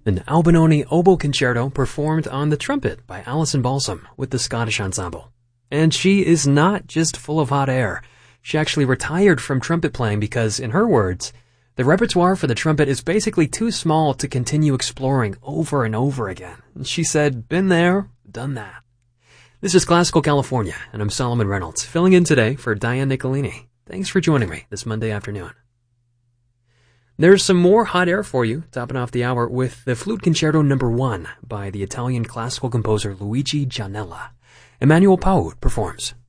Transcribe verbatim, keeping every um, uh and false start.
An Albinoni Oboe Concerto performed on the trumpet by Alison Balsam with the Scottish Ensemble. And she is not just full of hot air. She actually retired from trumpet playing because, in her words, the repertoire for the trumpet is basically too small to continue exploring over and over again. And she said, been there, done that. This is Classical California, and I'm Solomon Reynolds, filling in today for Diane Nicolini. Thanks for joining me this Monday afternoon. There's some more hot air for you, topping off the hour with the Flute Concerto number one by the Italian classical composer Luigi Gianella. Emmanuel Paut performs.